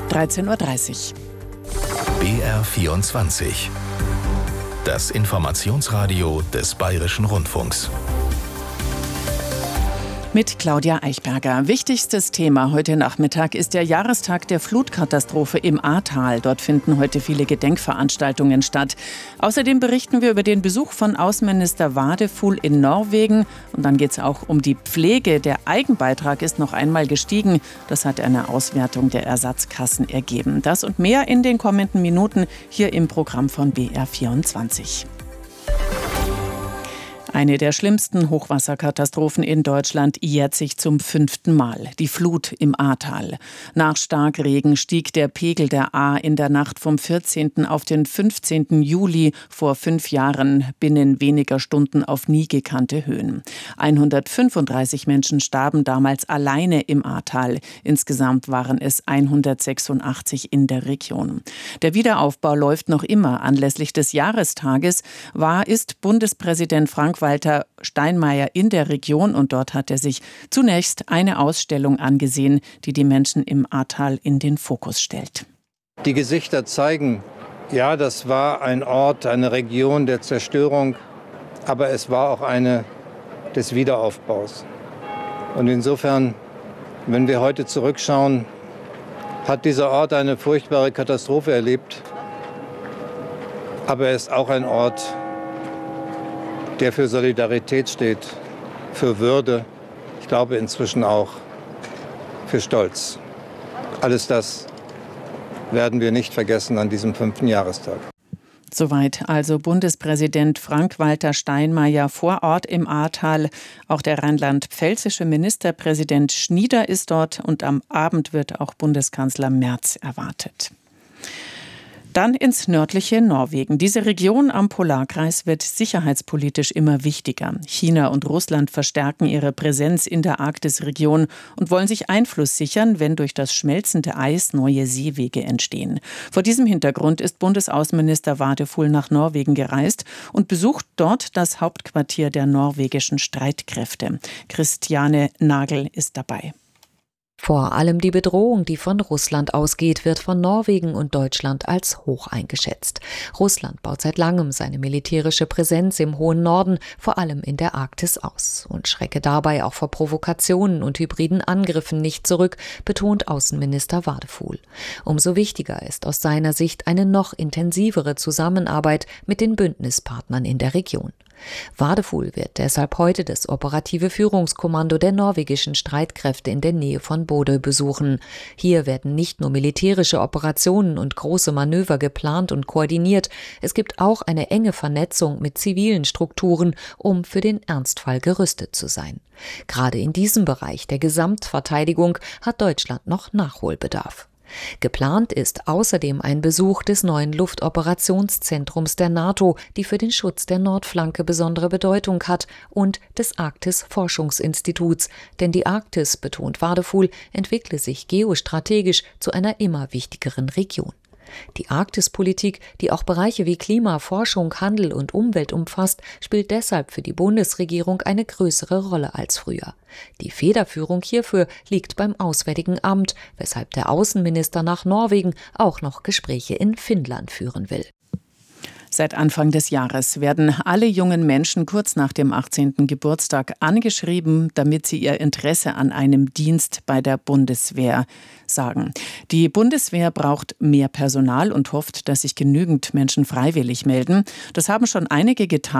13:30 Uhr. BR24. Das Informationsradio des Bayerischen Rundfunks. Mit Claudia Eichberger. Wichtigstes Thema heute Nachmittag ist der Jahrestag der Flutkatastrophe im Ahrtal. Dort finden heute viele Gedenkveranstaltungen statt. Außerdem berichten wir über den Besuch von Außenminister Wadefuhl in Norwegen. Und dann geht es auch um die Pflege. Der Eigenbeitrag ist noch einmal gestiegen. Das hat eine Auswertung der Ersatzkassen ergeben. Das und mehr in den kommenden Minuten hier im Programm von BR24. Eine der schlimmsten Hochwasserkatastrophen in Deutschland jährt sich zum 5. Mal. Die Flut im Ahrtal. Nach Starkregen stieg der Pegel der Ahr in der Nacht vom 14. auf den 15. Juli vor 5 Jahren binnen weniger Stunden auf nie gekannte Höhen. 135 Menschen starben damals alleine im Ahrtal. Insgesamt waren es 186 in der Region. Der Wiederaufbau läuft noch immer. Anlässlich des Jahrestages ist Bundespräsident Frank-Walter Steinmeier in der Region und dort hat er sich zunächst eine Ausstellung angesehen, die die Menschen im Ahrtal in den Fokus stellt. Die Gesichter zeigen, ja, das war ein Ort, eine Region der Zerstörung, aber es war auch eine des Wiederaufbaus. Und insofern, wenn wir heute zurückschauen, hat dieser Ort eine furchtbare Katastrophe erlebt, aber er ist auch ein Ort, der für Solidarität steht, für Würde, ich glaube inzwischen auch für Stolz. Alles das werden wir nicht vergessen an diesem 5. Jahrestag. Soweit also Bundespräsident Frank-Walter Steinmeier vor Ort im Ahrtal. Auch der rheinland-pfälzische Ministerpräsident Schnieder ist dort und am Abend wird auch Bundeskanzler Merz erwartet. Dann ins nördliche Norwegen. Diese Region am Polarkreis wird sicherheitspolitisch immer wichtiger. China und Russland verstärken ihre Präsenz in der Arktisregion und wollen sich Einfluss sichern, wenn durch das schmelzende Eis neue Seewege entstehen. Vor diesem Hintergrund ist Bundesaußenminister Wadefuhl nach Norwegen gereist und besucht dort das Hauptquartier der norwegischen Streitkräfte. Christiane Nagel ist dabei. Vor allem die Bedrohung, die von Russland ausgeht, wird von Norwegen und Deutschland als hoch eingeschätzt. Russland baut seit langem seine militärische Präsenz im hohen Norden, vor allem in der Arktis, aus und schrecke dabei auch vor Provokationen und hybriden Angriffen nicht zurück, betont Außenminister Wadefuhl. Umso wichtiger ist aus seiner Sicht eine noch intensivere Zusammenarbeit mit den Bündnispartnern in der Region. Wadefuhl wird deshalb heute das operative Führungskommando der norwegischen Streitkräfte in der Nähe von Bodø besuchen. Hier werden nicht nur militärische Operationen und große Manöver geplant und koordiniert, es gibt auch eine enge Vernetzung mit zivilen Strukturen, um für den Ernstfall gerüstet zu sein. Gerade in diesem Bereich der Gesamtverteidigung hat Deutschland noch Nachholbedarf. Geplant ist außerdem ein Besuch des neuen Luftoperationszentrums der NATO, die für den Schutz der Nordflanke besondere Bedeutung hat, und des Arktis-Forschungsinstituts. Denn die Arktis, betont Wadefuhl, entwickle sich geostrategisch zu einer immer wichtigeren Region. Die Arktispolitik, die auch Bereiche wie Klima, Forschung, Handel und Umwelt umfasst, spielt deshalb für die Bundesregierung eine größere Rolle als früher. Die Federführung hierfür liegt beim Auswärtigen Amt, weshalb der Außenminister nach Norwegen auch noch Gespräche in Finnland führen will. Seit Anfang des Jahres werden alle jungen Menschen kurz nach dem 18. Geburtstag angeschrieben, damit sie ihr Interesse an einem Dienst bei der Bundeswehr sagen. Die Bundeswehr braucht mehr Personal und hofft, dass sich genügend Menschen freiwillig melden. Das haben schon einige getan.